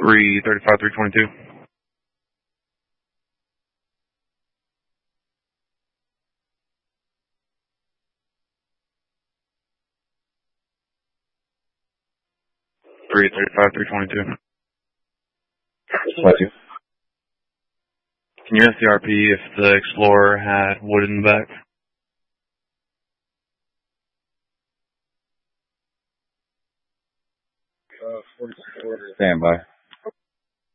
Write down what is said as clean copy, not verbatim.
335, 322. What you? Can you ask the RP if the Explorer had wood in the back? Stand by.